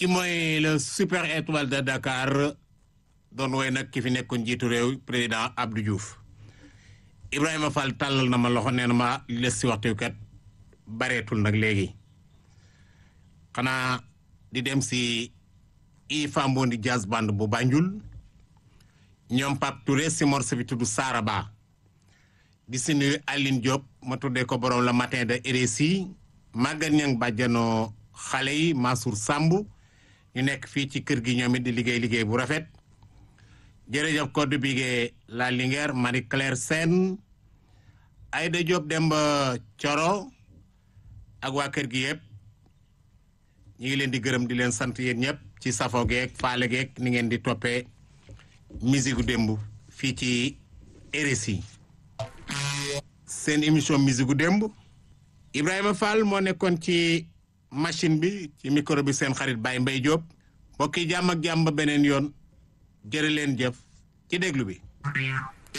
ki mooy le super étoile de Dakar doon woy nag ki fi nekkoon njiitu réew président Abdou Diouf Ibrahima Fall tàllal na ma loxo nee na ma li des si waxtu kat bareetul nag léegi xanaa di dem si IFA Mbondi jazz band bu Banjul ñoom Pape Touré si morceau bi tudd Saraba di si nuyu Aline Diop ma tuddee ko borom la matin de RSI Maguette Niang bàjjanoo xale yi Mansour Samb ñu nekk fii ci kër gi ñoom it di liggéey bu rafet jërëjëf Codé Bigué la Linguère Marie Claire Sène Aïda Diop Demba Coro ak waa kër gi yëpp ñu ngi leen di gërëm di leen sant yéen ñëpp ci safo geeg faale geeg ni ngeen di toppee musique gu démb fii ci RSI seen émission musique gu démb Ibrahima Fall moo nekkoon ci machine bi ci micro bi seen xarit Baye Mbaye Diop mbokk yi jàmm ak jàmm ba beneen yoon jërë leen jëf ci déglu bi